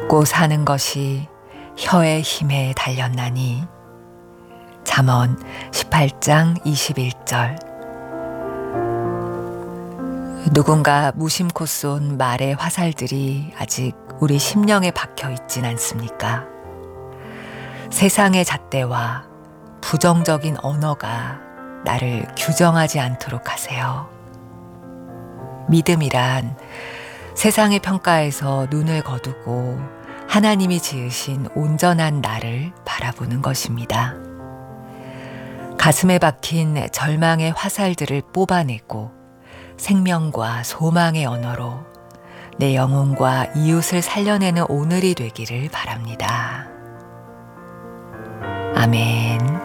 먹고 사는 것이 혀의 힘에 달렸나니. 잠언 18장 21절. 누군가 무심코 쏜 말의 화살들이 아직 우리 심령에 박혀 있진 않습니까? 세상의 잣대와 부정적인 언어가 나를 규정하지 않도록 하세요. 믿음이란 세상의 평가에서 눈을 거두고 하나님이 지으신 온전한 나를 바라보는 것입니다. 가슴에 박힌 절망의 화살들을 뽑아내고 생명과 소망의 언어로 내 영혼과 이웃을 살려내는 오늘이 되기를 바랍니다. 아멘.